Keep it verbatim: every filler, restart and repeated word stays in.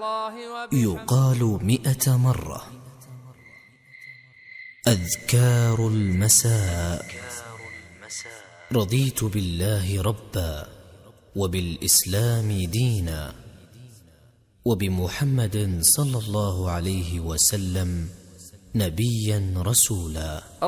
يقال مئة مرة. أذكار المساء. رضيت بالله ربا وبالإسلام دينا وبمحمد صلى الله عليه وسلم نبيا رسولا.